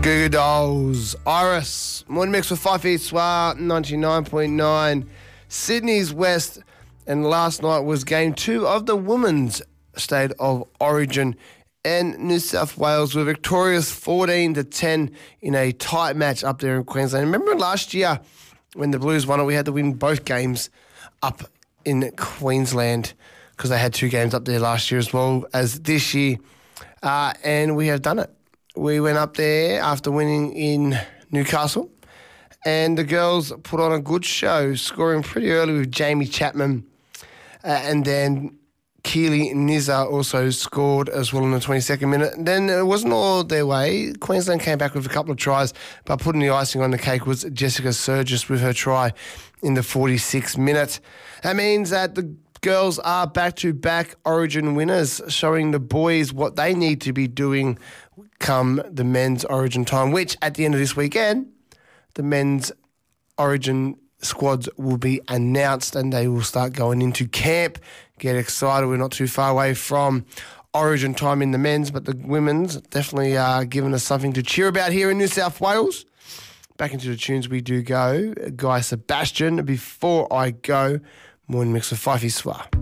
Goo Goo Dolls, Iris, Morning Mix with Fife Swar, 99.9, Sydney's West, and last night was game 2 of the Women's State of Origin, and New South Wales were victorious 14-10 in a tight match up there in Queensland. Remember last year when the Blues won it, we had to win both games up in Queensland because they had 2 games up there last year as well as this year, and we have done it. We went up there after winning in Newcastle, and the girls put on a good show, scoring pretty early with Jamie Chapman, and then Keely Nizza also scored as well in the 22nd minute. Then it wasn't all their way. Queensland came back with a couple of tries, but putting the icing on the cake was Jessica Surgis with her try in the 46th minute. That means that the girls are back-to-back Origin winners, showing the boys what they need to be doing come the men's Origin time, which at the end of this weekend, the men's Origin squads will be announced and they will start going into camp. Get excited. We're not too far away from Origin time in the men's, but the women's definitely are giving us something to cheer about here in New South Wales. Back into the tunes we do go. Guy Sebastian, Before I Go. Morning Mix with Fife Swar.